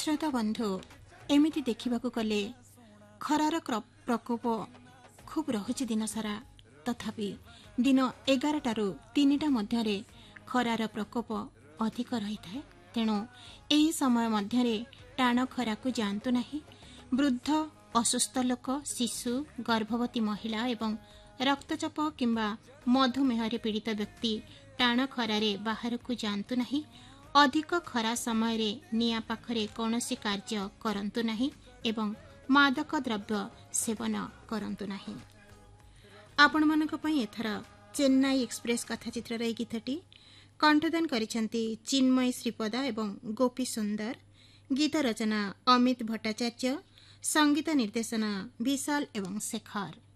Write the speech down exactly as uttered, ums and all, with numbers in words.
श्रोता बंधु एमिति देखिबाकु गले खरार प्रकोप खूब रहुछि दिन सारा तथापि दिन एगारटारू तीनिटा मध्यरे खरार प्रकोप अधिक रही थाए। तेणु एही समय मध्यरे टाण खराकु जांतु नाही। वृद्ध असुस्थ लोक शिशु गर्भवती महिला एवं रक्तचाप किंबा मधुमेह पीड़ित व्यक्ति टाण खरारे बाहरकु जांतु नाही। अधिक खरा समय रे निया पाखरे कौनसी कार्य करंतु नाही एवं मादक द्रव्य सेवन करंतु नाही। आपण मानक पई एथर चेन्नई एक्सप्रेस कथाचित्र रे गीतटी कंठदान करिसेंती चिन्मय श्रीपदा एवं गोपी सुंदर। गीत रचना अमित भट्टाचार्य, संगीत निर्देशना विशाल एवं शेखर।